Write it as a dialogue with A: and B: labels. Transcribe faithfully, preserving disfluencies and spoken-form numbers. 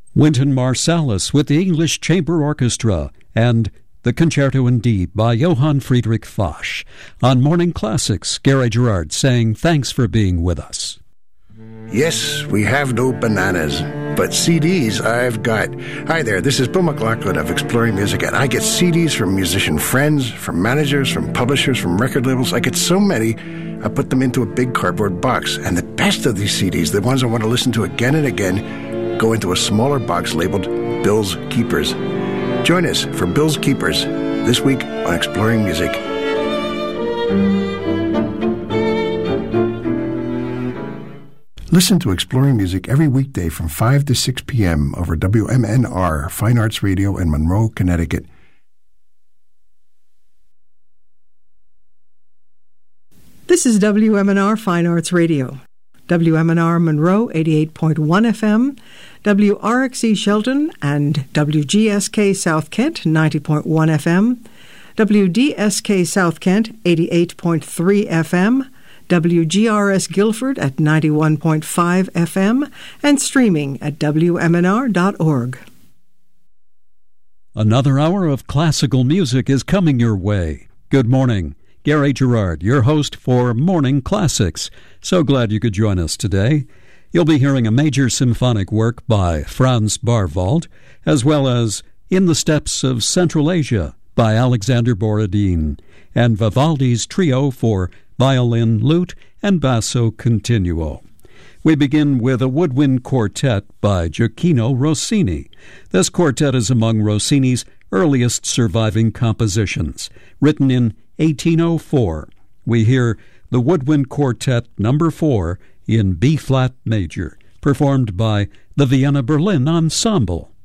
A: Wynton Marsalis with the English Chamber Orchestra and the Concerto in D by Johann Friedrich Foch. On Morning Classics, Gary Gerard saying thanks for being with us.
B: Yes, we have no bananas, but C Ds I've got. Hi there, this is Bill McLaughlin of Exploring Music, and I get C Ds from musician friends, from managers, from publishers, from record labels. I get so many, I put them into a big cardboard box. And the best of these C Ds, the ones I want to listen to again and again, go into a smaller box labeled Bill's Keepers. Join us for Bill's Keepers this week on Exploring Music. Listen to Exploring Music every weekday from five to six p.m. over W M N R, Fine Arts Radio in Monroe, Connecticut.
C: This is W M N R Fine Arts Radio. W M N R Monroe, eighty-eight point one F M, W R X E Shelton and W G S K South Kent, ninety point one F M, W D S K South Kent, eighty-eight point three F M, W G R S Guilford at ninety-one point five F M, and streaming at W M N R dot org.
A: Another hour of classical music is coming your way. Good morning. Gary Gerard, your host for Morning Classics. So glad you could join us today. You'll be hearing a major symphonic work by Franz Barwald, as well as In the Steppes of Central Asia by Alexander Borodin, and Vivaldi's trio for violin, lute, and basso continuo. We begin with a woodwind quartet by Gioacchino Rossini. This quartet is among Rossini's earliest surviving compositions, written in eighteen oh four. We hear the Woodwind Quartet number four in B-flat major, performed by the Vienna Berlin Ensemble.